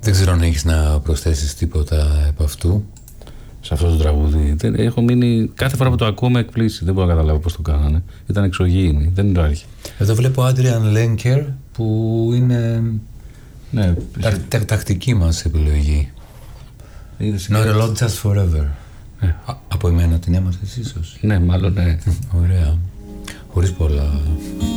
Δεν ξέρω αν έχεις να προσθέσεις τίποτα από αυτού. Σε αυτό το τραγούδι. Έχω μείνει. Κάθε φορά που το ακούω με εκπλήσει. Δεν μπορώ να καταλάβω πώς το κάνανε. Ήταν εξωγήινη. Δεν υπάρχει. Εδώ βλέπω Adrian Lenker που είναι. Ναι, τακτική μας επιλογή. Not a lot, just forever. Από εμένα την έμαθες ίσως. Ναι, μάλλον ναι. Ωραία. Χωρίς πολλά.